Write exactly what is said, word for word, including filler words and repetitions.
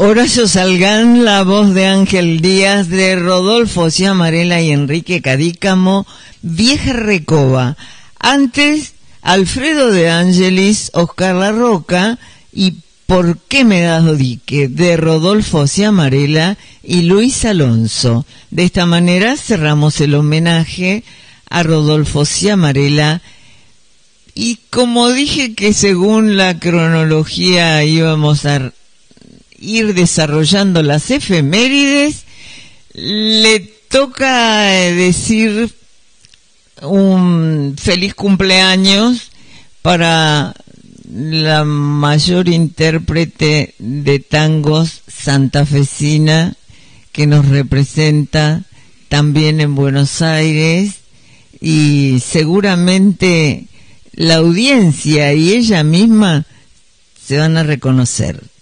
Horacio Salgán, la voz de Ángel Díaz, de Rodolfo Ciamarela y Enrique Cadícamo, Vieja Recoba. Antes, Alfredo de Ángelis, Oscar La Roca y ¿Por qué me das dique?, de Rodolfo Ciamarela y Luis Alonso. De esta manera cerramos el homenaje a Rodolfo Ciamarela. Y como dije que según la cronología íbamos a ir desarrollando las efemérides, le toca decir un feliz cumpleaños para la mayor intérprete de tangos santafesina que nos representa también en Buenos Aires, y seguramente la audiencia y ella misma se van a reconocer.